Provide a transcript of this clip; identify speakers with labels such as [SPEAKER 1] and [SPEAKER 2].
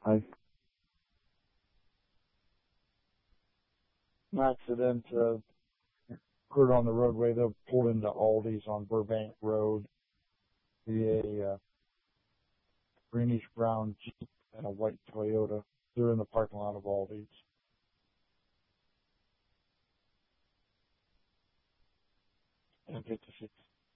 [SPEAKER 1] I
[SPEAKER 2] An accident occurred on the roadway. They pulled into Aldi's on Burbank Road. A greenish brown Jeep and a white Toyota. They're in the parking lot of Aldi's. And 56.